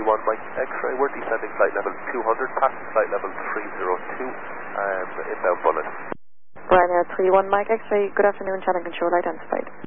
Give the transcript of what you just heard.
31 Mike X-ray, we're descending flight level 200, passing flight level 302, inbound Bullet. Ryanair 31 Mike X-ray, good afternoon, channel control identified.